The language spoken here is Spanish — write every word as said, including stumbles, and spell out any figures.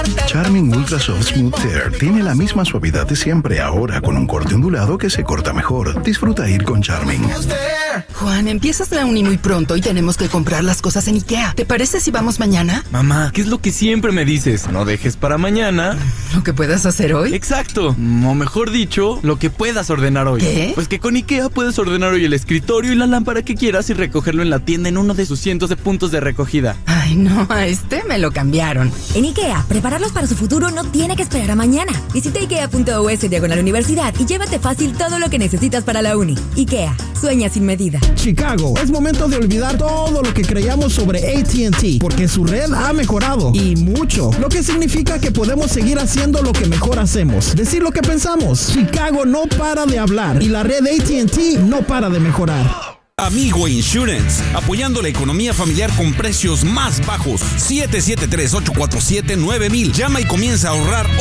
Charming Ultra Soft Smooth Tear tiene la misma suavidad de siempre, ahora con un corte ondulado que se corta mejor. Disfruta ir con Charming. Juan, empiezas la uni muy pronto y tenemos que comprar las cosas en IKEA. ¿Te parece si vamos mañana? Mamá, ¿qué es lo que siempre me dices? No dejes para mañana ¿lo que puedas hacer hoy? Exacto, o mejor dicho, lo que puedas ordenar hoy. ¿Qué? Pues que con IKEA puedes ordenar hoy el escritorio y la lámpara que quieras y recogerlo en la tienda en uno de sus cientos de puntos de recogida. Ay, no, a este me lo cambiaron. En IKEA, prepararlos para su futuro no tiene que esperar a mañana. Visita ikea.us diagonal universidad y llévate fácil todo lo que necesitas para la uni. IKEA, sueña sin medida. Chicago, es momento de olvidar todo lo que creíamos sobre A T and T, porque su red ha mejorado y mucho, lo que significa que podemos seguir haciendo lo que mejor hacemos, decir lo que pensamos. Chicago no para de hablar y la red A T and T no para de mejorar. Amigo Insurance, apoyando la economía familiar con precios más bajos. siete siete tres, ocho cuatro siete, nueve mil. Llama y comienza a ahorrar